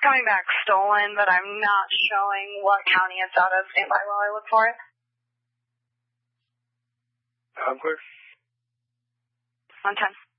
coming back stolen, but I'm not showing what county it's out of. Stand by while I look for it. I'm clear. 110.